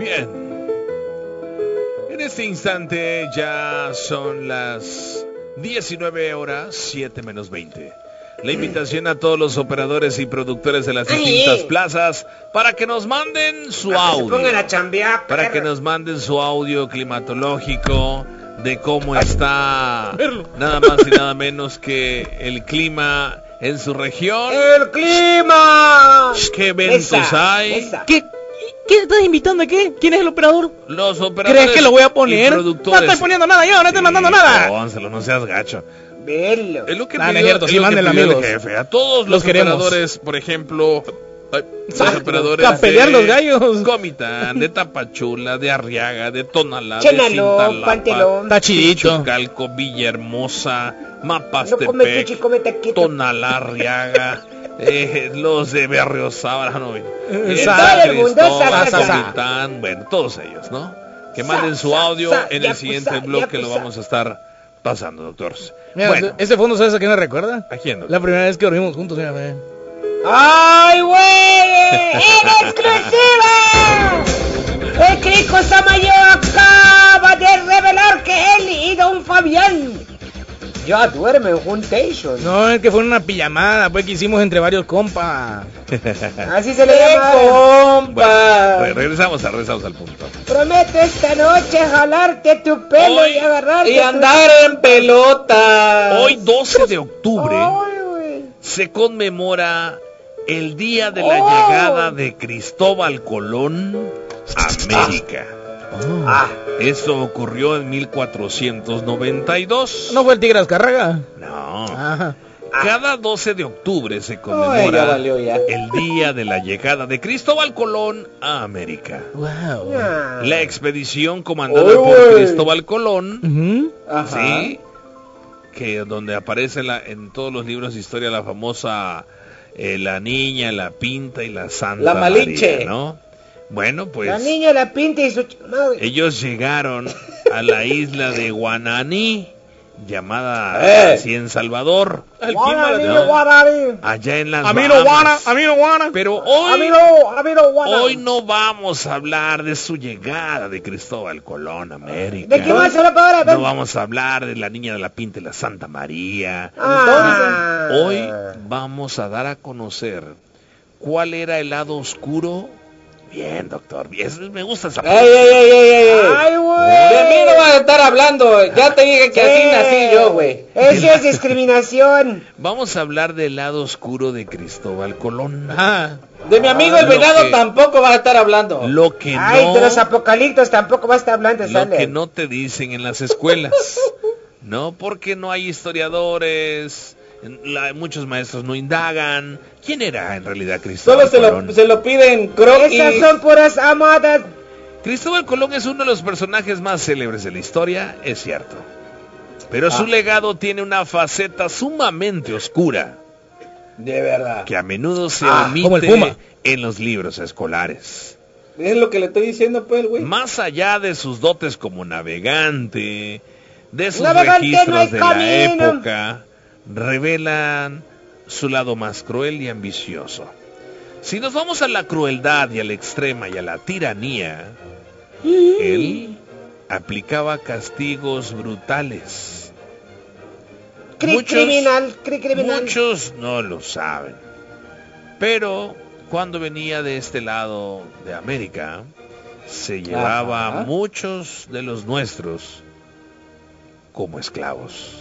Bien. En este instante ya son las 19 horas 7 menos 20. La invitación a todos los operadores y productores de las distintas plazas para que nos manden su audio. Se pongan a chambear, para que nos manden su audio climatológico de cómo está nada más y nada menos que el clima en su región. ¡El clima! ¿Qué eventos hay? ¿Qué estás invitando a qué? ¿Quién es el operador? Los operadores. ¿Crees que lo voy a poner? No estoy poniendo nada yo, no estoy mandando nada. Pónselo, no seas gacho. Verlo. Es lo que Nah, pidió, es cierto, sí, mándenlo, amigos. el jefe. A todos los operadores, por ejemplo, los operadores a pelear los gallos. Comitán, de Tapachula, de Arriaga, de Tonalá, Chenaló, de Cintalapa, Pantelón, está chidito. Chucalco, Villahermosa, No come chuchi, come taquito. Tonalá, Arriaga, los de Berriozábal, no, todo el mundo, Comitán, bueno, todos ellos, ¿no? Que manden su audio en el siguiente blog que lo vamos a estar pasando, doctor. Mira, Bueno, ese fondo, ¿sabes a quién me recuerda? ¿a quién? La primera vez que dormimos juntos, mira, ve. ¡Ay, güey! ¡En exclusiva! El Crico Samayo acaba de revelar que él y Don Fabián ya duermen juntos. No, es que fue una pijamada, pues, que hicimos entre varios compas. Así se le llama. Bueno, regresamos al punto. Prometo esta noche jalarte tu pelo Hoy, y agarrarte y andar en pelota. Hoy 12 de octubre Ay, güey. se conmemora el día de la llegada de Cristóbal Colón a América. Eso ocurrió en 1492. ¿No fue el Tigre Azcárraga? No. Ajá. Cada 12 de octubre se Ay, ya conmemora valió ya. el día de la llegada de Cristóbal Colón a América. Wow. La expedición comandada por Cristóbal Colón, Ajá. sí, que donde aparece en todos los libros de historia la famosa la niña, la pinta y la santa La Malinche. María, ¿no? Bueno, pues La niña la pinta y su madre. ellos llegaron a la isla de Guananí, llamada así en Salvador, Guarani, ¿no? Guarani. allá en las Amino Guana, Bahamas. Amino Guana. Pero hoy Guarani. Hoy no vamos a hablar de su llegada de Cristóbal Colón a América. ¿De qué más se lo para? No vamos a hablar de la niña de la pinta y la Santa María. Hoy vamos a dar a conocer cuál era el lado oscuro. Bien, doctor. Bien, me gusta esa parte. Ay, güey. De mí no vas a estar hablando. Ya te dije que así nací yo, güey. Eso es discriminación. Vamos a hablar del lado oscuro de Cristóbal Colón. De mi amigo el Lo venado que- tampoco vas a estar hablando. Lo que Ay, no, de los apocaliptos tampoco va a estar hablando, lo sale. que no te dicen en las escuelas. No, porque no hay historiadores. Muchos maestros no indagan. ¿Quién era en realidad Cristóbal Solo Colón? se lo piden croquis. Esas son puras amadas. Cristóbal Colón es uno de los personajes más célebres de la historia, es cierto. Pero su legado tiene una faceta sumamente oscura, De verdad. que a menudo se como el omite Puma. en los libros escolares. Es lo que le estoy diciendo, pues, güey. Más allá de sus dotes como navegante, de sus Navegante no hay registros de la camino. época, revelan su lado más cruel y ambicioso. Si nos vamos a la crueldad y a la extrema y a la tiranía, él aplicaba castigos brutales. Criminal. Muchos no lo saben, pero cuando venía de este lado de América, se llevaba a muchos de los nuestros como esclavos.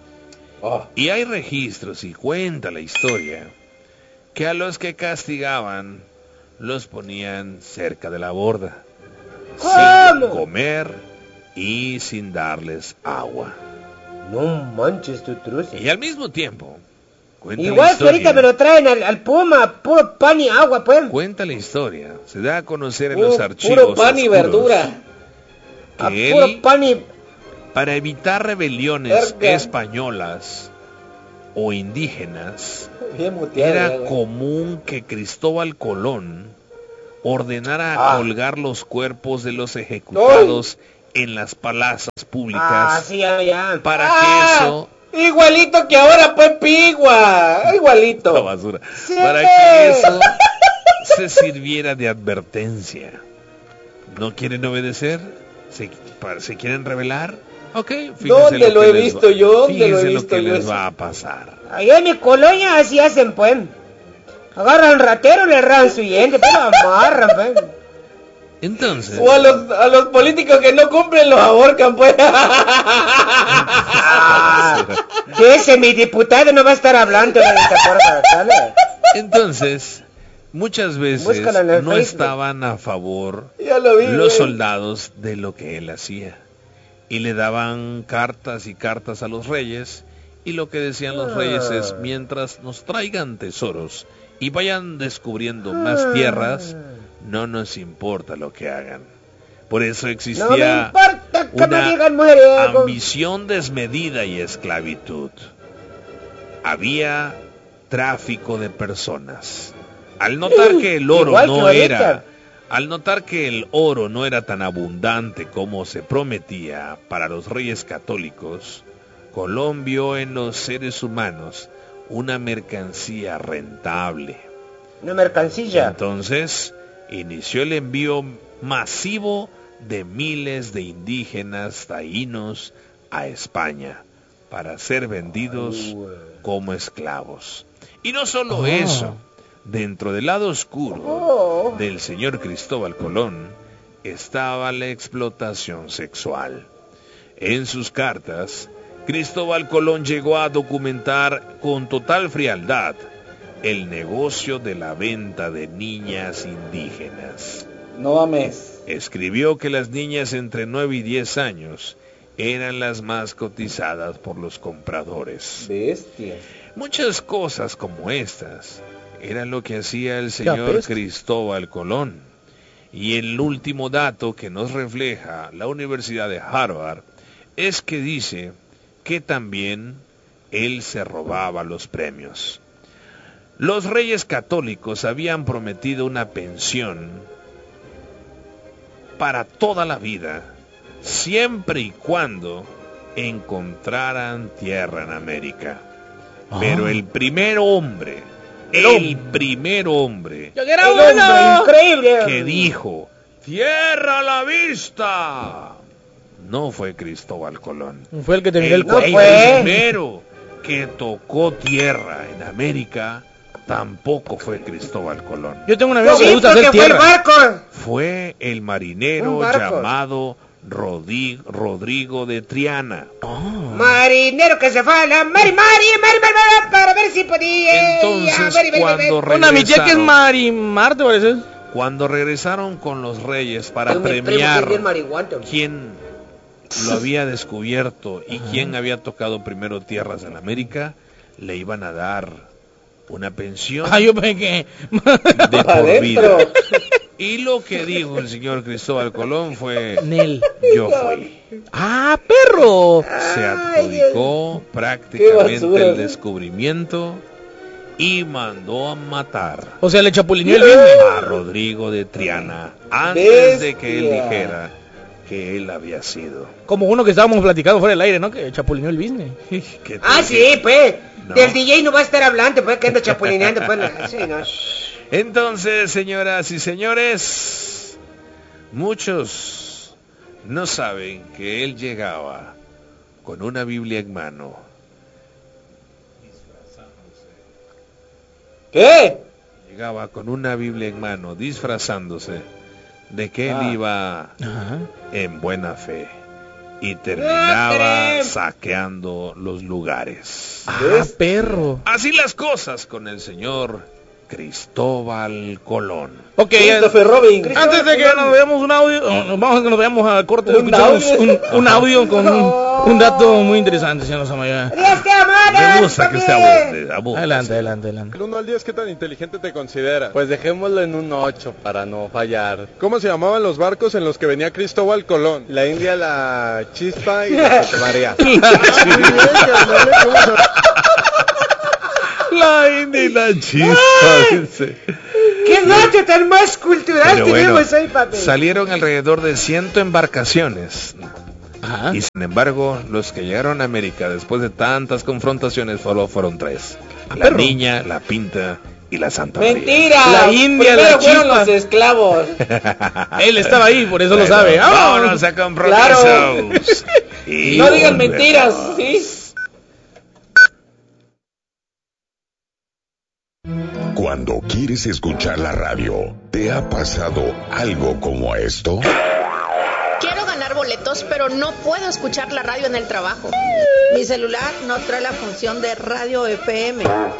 Y hay registros y cuenta la historia que a los que castigaban los ponían cerca de la borda, sin comer y sin darles agua. No manches tu truce. Y al mismo tiempo, cuenta la Igual que ahorita historia, me lo traen al Puma, puro pan y agua, pues. cuenta la historia, se da a conocer en los archivos Puro pan y oscuros verdura. A que puro él, pan y... para evitar rebeliones Verga. españolas o indígenas, Bien muteado, era güey. común que Cristóbal Colón ordenara colgar los cuerpos de los ejecutados en las plazas públicas sí, ya. para que eso... Igualito que ahora, pues, pigua. La Igualito. basura. Sí. Para que eso se sirviera de advertencia. ¿No quieren obedecer? ¿Se quieren rebelar? Ok, fíjense ¿Dónde lo he les visto va- yo? ¿Dónde lo he fíjense visto que yo les eso? va a pasar. Allá en mi colonia así hacen, pues. Agarran al ratero, le rajan su diente, pero amarran, pues. Entonces, O a los políticos que no cumplen los ahorcan, pues. Ah, ese mi diputado no va a estar hablando de esta porra, ¿sale? entonces, muchas veces Búscala en el no Facebook. estaban a favor Ya lo vi, los güey. soldados de lo que él hacía. Y le daban cartas y cartas a los reyes. Y lo que decían los reyes es, mientras nos traigan tesoros y vayan descubriendo más tierras, no nos importa lo que hagan. Por eso No me existía importa que me una digan mujeriego. ambición desmedida y esclavitud. Había tráfico de personas. Al notar que el oro Igual que no ahorita. era, al notar que el oro no era tan abundante como se prometía para los reyes católicos, Colón vio en los seres humanos una mercancía rentable. Una mercancilla. Entonces, inició el envío masivo de miles de indígenas taínos a España para ser vendidos como esclavos. Y no solo eso, dentro del lado oscuro del señor Cristóbal Colón estaba la explotación sexual. En sus cartas, Cristóbal Colón llegó a documentar con total frialdad el negocio de la venta de niñas indígenas. No mames. Escribió que las niñas entre 9 y 10 años eran las más cotizadas por los compradores. Bestia. Muchas cosas como estas eran lo que hacía el señor peste. Cristóbal Colón. Y el último dato que nos refleja la Universidad de Harvard es que dice que también él se robaba los premios. Los reyes católicos habían prometido una pensión para toda la vida, siempre y cuando encontraran tierra en América. Pero el primer hombre Yo que era El hombre bueno. increíble. que dijo, ¡tierra a la vista!, no fue Cristóbal Colón. Fue el que te miró el No cuello. fue. primero que tocó tierra en América tampoco fue Cristóbal Colón. Yo tengo un amigo que le Sí, gusta hacer porque fue el tierra. barco. Fue el marinero Un barco. llamado Rodrigo de Triana. Marinero que se fue a la mari, para ver si podía. Entonces, cuando Una mi tía que es regresaron, Marimar, ¿te parece? cuando regresaron con los reyes para Mi primo que premiar es bien marihuana. quién lo había descubierto y quién había tocado primero tierras en América, le iban a dar una pensión Ah, yo pensé que... de por Adentro. vida. Y lo que dijo el señor Cristóbal Colón fue, Nel. yo fui. ¡Ah, perro! Se adjudicó prácticamente basura. el descubrimiento y mandó a matar O sea, le chapulineó el business. a Rodrigo de Triana antes de que él Bestia. dijera que él había sido. Como uno que estábamos platicando fuera del aire, ¿no? Que chapulineó el business. Que Ah, te- sí, pues. No. Del DJ no va a estar hablando, pues, que anda chapulineando, pues. Sí, no. Entonces, señoras y señores, muchos no saben que él llegaba con una Biblia en mano. ¿Qué? Llegaba con una Biblia en mano, disfrazándose de que él Ah. iba Ajá. en buena fe y terminaba ¡Ah, saqueando los lugares. Ah, perro. Así las cosas con el señor Cristóbal Colón. Ok, Christopher Robin. antes de que nos veamos un audio, vamos a que nos veamos a corte, ¿Un escuchamos audio? un audio con un dato muy interesante, señor Samaya. Dios te amara, Me gusta que usted papi. abunde. Adelante, adelante, adelante. Del 1 al 10, ¿qué tan inteligente te consideras? Pues dejémoslo en un 8 para no fallar. ¿Cómo se llamaban los barcos en los que venía Cristóbal Colón? La India, la Chispa y la Santa María. La India y la chispa. dice. Qué dato tan más cultural Pero bueno, tenemos hoy, papi. salieron alrededor de 100 embarcaciones. Ajá. Y sin embargo, los que llegaron a América después de tantas confrontaciones solo fueron 3. La perro. niña, la pinta y la Santa María. Mentira. La India, primero la fueron chispa. los esclavos. Él estaba ahí, por eso lo Bueno, sabe. Vámonos a compromisos. Claro. Y No digan volvemos. mentiras, ¿sí? Cuando quieres escuchar la radio, ¿te ha pasado algo como esto? Quiero ganar boletos, pero no puedo escuchar la radio en el trabajo. Mi celular no trae la función de radio FM.